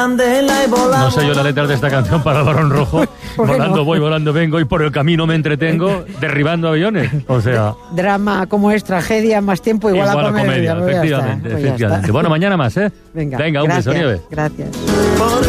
No sé yo la letra de esta canción para el Barón Rojo. Volando voy, volando vengo y por el camino me entretengo derribando aviones. O sea... Drama como es tragedia, más tiempo igual a comedia. Efectivamente. Bueno, mañana más, ¿eh? Venga, un beso, Nieves. Gracias.